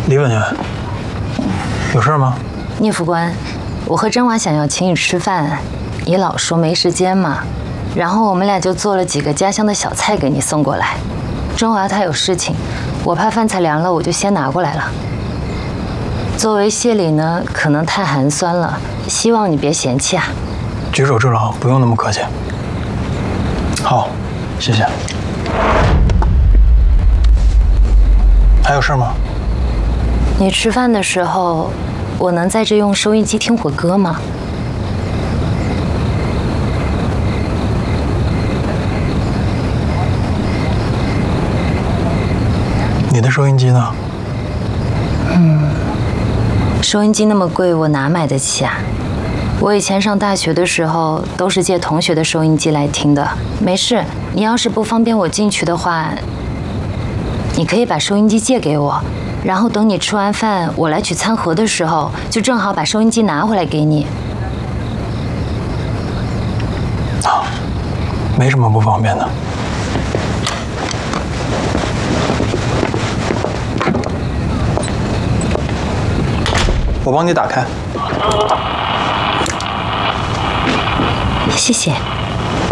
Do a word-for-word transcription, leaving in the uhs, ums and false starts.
李委员，有事吗？ 聂副官，我和甄娃想要请你吃饭，你老说没时间嘛，然后我们俩就做了几个家乡的小菜给你送过来。甄娃她有事情，我怕饭菜凉了，我就先拿过来了。作为谢礼呢，可能太寒酸了，希望你别嫌弃啊。 举手之劳，不用那么客气。好，谢谢。还有事吗？ 你吃饭的时候，我能在这用收音机听会儿歌吗？ 你的收音机呢？ 嗯，收音机那么贵，我哪买得起啊？我以前上大学的时候都是借同学的收音机来听的。没事，你要是不方便我进去的话，你可以把收音机借给我，然后等你吃完饭我来取餐盒的时候，就正好把收音机拿回来给你。 啊，没什么不方便的。我帮你打开。 谢谢。